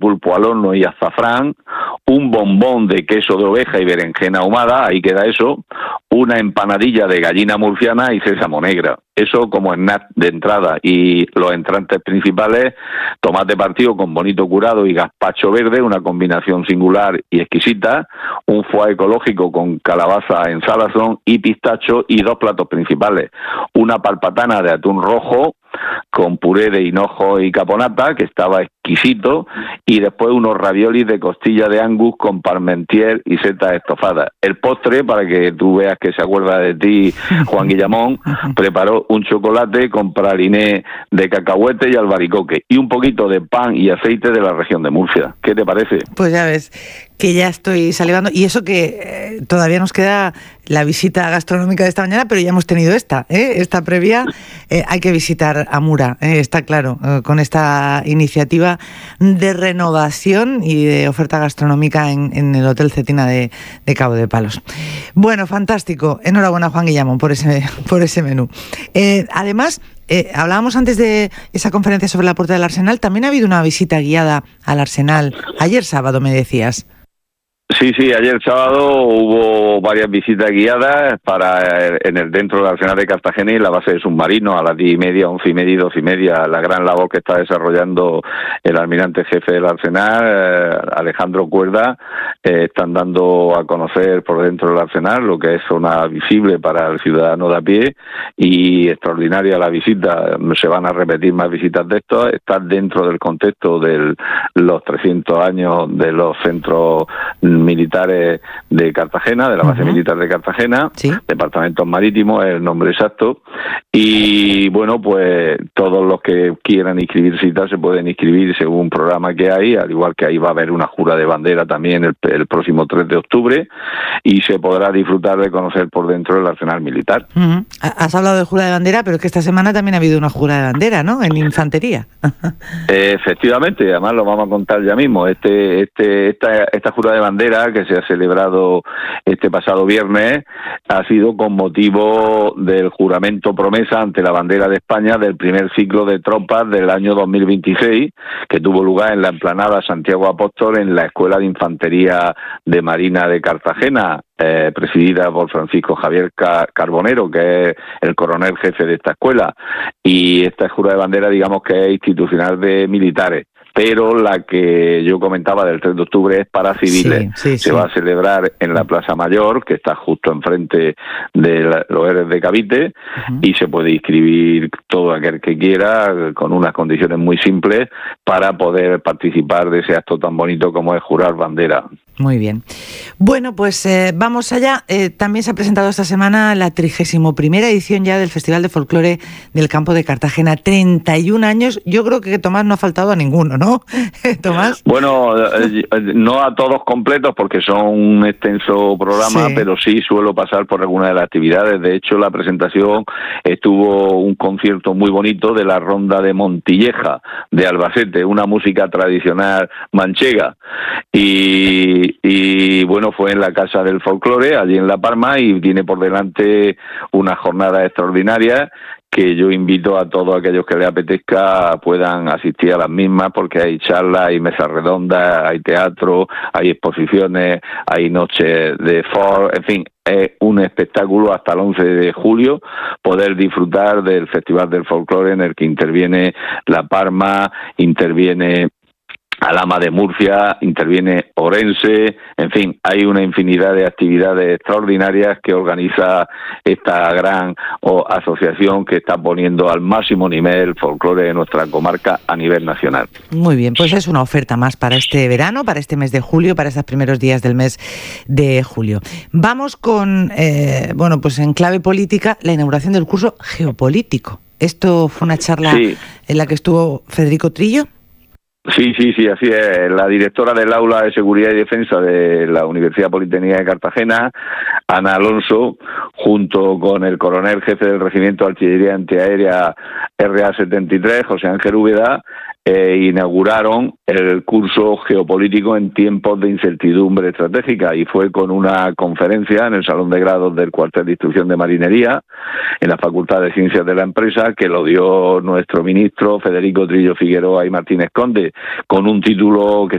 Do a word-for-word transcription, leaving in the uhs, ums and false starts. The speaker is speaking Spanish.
pulpo al horno y azafrán, un bombón de queso de oveja y berenjena ahumada, ahí queda eso, una empanadilla de gallina murciana y sésamo negra. Eso como snack de entrada. Y los entrantes principales, tomate partido con bonito curado y gazpacho verde, una combinación singular y exquisita, un foie ecológico con calabaza en salazón y pistacho, y dos platos principales, una palpatana de atún rojo con puré de hinojo y caponata, que estaba exquisito, y después unos raviolis de costilla de Angus con parmentier y setas estofadas. El postre, para que tú veas que se acuerda de ti Juan Guillamón, preparó un chocolate con praliné de cacahuete y albaricoque, y un poquito de pan y aceite de la región de Murcia. ¿Qué te parece? Pues ya ves que ya estoy salivando, y eso que eh, todavía nos queda la visita gastronómica de esta mañana, pero ya hemos tenido esta, ¿eh? esta previa. Eh, hay que visitar a Mura, eh, está claro, eh, con esta iniciativa de renovación y de oferta gastronómica en, en el Hotel Cetina de, de Cabo de Palos. Bueno, fantástico. Enhorabuena, Juan Guillamón, por ese, por ese menú. Eh, además, eh, hablábamos antes de esa conferencia sobre la Puerta del Arsenal, también ha habido una visita guiada al Arsenal. Ayer sábado, me decías. Sí, sí, ayer sábado hubo varias visitas guiadas para en el dentro del Arsenal de Cartagena y la base de submarinos a las diez y media, once y media y doce y media. La gran labor que está desarrollando el almirante jefe del Arsenal, eh, Alejandro Cuerda, eh, están dando a conocer por dentro del Arsenal lo que es zona visible para el ciudadano de a pie, y extraordinaria la visita. Se van a repetir más visitas de esto. Está dentro del contexto de los trescientos años de los centros militares de Cartagena, de la base uh-huh. militar de Cartagena, ¿sí? Departamentos Marítimos es el nombre exacto, y bueno, pues todos los que quieran inscribirse y tal se pueden inscribir según un programa que hay, al igual que ahí va a haber una jura de bandera también el, el próximo tres de octubre, y se podrá disfrutar de conocer por dentro el arsenal militar. Uh-huh. Has hablado de jura de bandera, pero es que esta semana también ha habido una jura de bandera, ¿no?, en infantería. Efectivamente, además lo vamos a contar ya mismo. Este, este, esta, esta jura de bandera que se ha celebrado este pasado viernes ha sido con motivo del juramento promesa ante la bandera de España del primer ciclo de tropas del año dos mil veintiséis, que tuvo lugar en la explanada Santiago Apóstol en la Escuela de Infantería de Marina de Cartagena, eh, presidida por Francisco Javier Carbonero, que es el coronel jefe de esta escuela. Y esta jura de bandera, digamos que es institucional de militares, pero la que yo comentaba del tres de octubre es para civiles. Sí, sí, Se sí. va a celebrar en la Plaza Mayor, que está justo enfrente de la, los Eres de Cavite, uh-huh. y se puede inscribir todo aquel que quiera, con unas condiciones muy simples, para poder participar de ese acto tan bonito como es jurar bandera. Muy bien. Bueno, pues eh, vamos allá. Eh, también se ha presentado esta semana la trigésima primera edición ya del Festival de Folclore del Campo de Cartagena. treinta y un años. Yo creo que Tomás no ha faltado a ninguno, ¿no? Tomás. Bueno, eh, no a todos completos porque son un extenso programa, sí. pero sí suelo pasar por algunas de las actividades. De hecho, la presentación estuvo un concierto muy bonito de la Ronda de Montilleja de Albacete, una música tradicional manchega. Y Y bueno, fue en la Casa del Folclore, allí en La Palma, y tiene por delante una jornada extraordinaria que yo invito a todos aquellos que les apetezca puedan asistir a las mismas, porque hay charlas, hay mesas redondas, hay teatro, hay exposiciones, hay noches de folk, en fin, es un espectáculo hasta el once de julio, poder disfrutar del Festival del Folclore en el que interviene La Palma, interviene Alhama de Murcia, interviene Orense, en fin, hay una infinidad de actividades extraordinarias que organiza esta gran o, asociación que está poniendo al máximo nivel el folclore de nuestra comarca a nivel nacional. Muy bien, pues es una oferta más para este verano, para este mes de julio, para estos primeros días del mes de julio. Vamos con, eh, bueno, pues en clave política, la inauguración del curso geopolítico. Esto fue una charla sí. en la que estuvo Federico Trillo. Sí, sí, sí, así es. La directora del Aula de Seguridad y Defensa de la Universidad Politécnica de Cartagena, Ana Alonso, junto con el coronel jefe del Regimiento de Artillería Antiaérea R A setenta y tres, José Ángel Úbeda, eh, inauguraron el curso geopolítico en tiempos de incertidumbre estratégica, y fue con una conferencia en el Salón de Grados del Cuartel de Instrucción de Marinería, en la Facultad de Ciencias de la Empresa, que lo dio nuestro ministro Federico Trillo Figueroa y Martínez Conde, con un título que